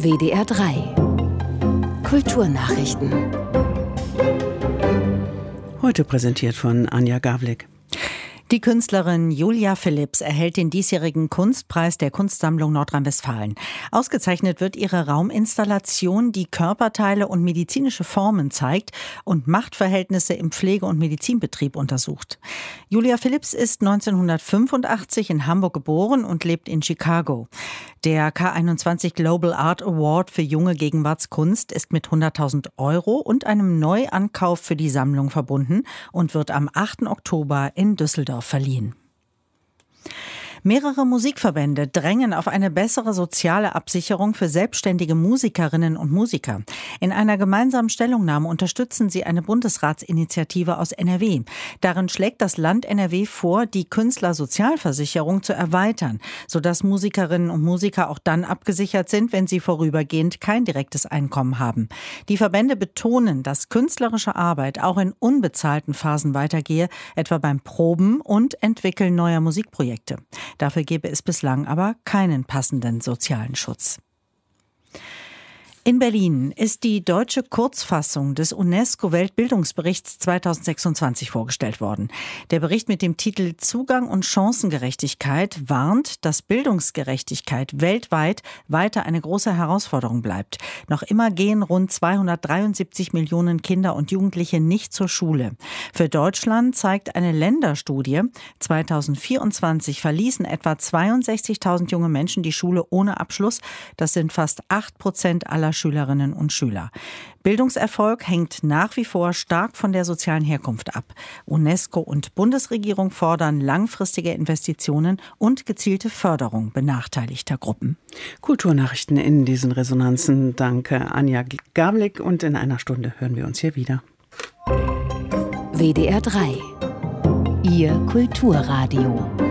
WDR 3 Kulturnachrichten. Heute präsentiert von Anja Gawlik. Die Künstlerin Julia Philipps erhält den diesjährigen Kunstpreis der Kunstsammlung Nordrhein-Westfalen. Ausgezeichnet wird ihre Rauminstallation, die Körperteile und medizinische Formen zeigt und Machtverhältnisse im Pflege- und Medizinbetrieb untersucht. Julia Philipps ist 1985 in Hamburg geboren und lebt in Chicago. Der K21 Global Art Award für junge Gegenwartskunst ist mit 100.000 € und einem Neuankauf für die Sammlung verbunden und wird am 8. Oktober in Düsseldorf verliehen. Mehrere Musikverbände drängen auf eine bessere soziale Absicherung für selbstständige Musikerinnen und Musiker. In einer gemeinsamen Stellungnahme unterstützen sie eine Bundesratsinitiative aus NRW. Darin schlägt das Land NRW vor, die Künstlersozialversicherung zu erweitern, sodass Musikerinnen und Musiker auch dann abgesichert sind, wenn sie vorübergehend kein direktes Einkommen haben. Die Verbände betonen, dass künstlerische Arbeit auch in unbezahlten Phasen weitergehe, etwa beim Proben und Entwickeln neuer Musikprojekte. Dafür gäbe es bislang aber keinen passenden sozialen Schutz. In Berlin ist die deutsche Kurzfassung des UNESCO-Weltbildungsberichts 2026 vorgestellt worden. Der Bericht mit dem Titel Zugang und Chancengerechtigkeit warnt, dass Bildungsgerechtigkeit weltweit weiter eine große Herausforderung bleibt. Noch immer gehen rund 273 Millionen Kinder und Jugendliche nicht zur Schule. Für Deutschland zeigt eine Länderstudie, 2024 verließen etwa 62.000 junge Menschen die Schule ohne Abschluss. Das sind fast 8% aller Schülerinnen und Schüler. Bildungserfolg hängt nach wie vor stark von der sozialen Herkunft ab. UNESCO und Bundesregierung fordern langfristige Investitionen und gezielte Förderung benachteiligter Gruppen. Kulturnachrichten in diesen Resonanzen. Danke, Anja Gawlik. Und in einer Stunde hören wir uns hier wieder. WDR 3 Ihr Kulturradio.